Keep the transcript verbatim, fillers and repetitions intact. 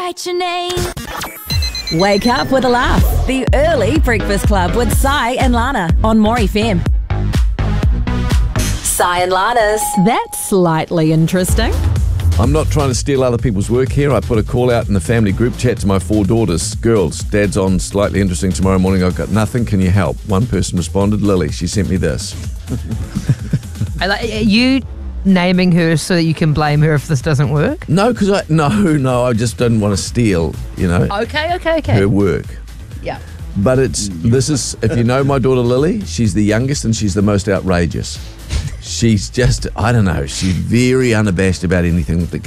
write your name. Wake up with a laugh. The Early Breakfast Club with Sai and Lana on More F M. Sai and Lana's That's Slightly Interesting. I'm not trying to steal other people's work here. I put a call out in the family group chat to my four daughters. Girls, Dad's on Slightly Interesting tomorrow morning. I've got nothing. Can you help? One person responded, Lily. She sent me this. I like you naming her so that you can blame her if this doesn't work. No, because I no, no, I just didn't want to steal, you know, Okay, okay, okay. her work. Yeah. But it's this is if you know my daughter Lily, she's the youngest and she's the most outrageous. She's just I don't know. She's very unabashed about anything that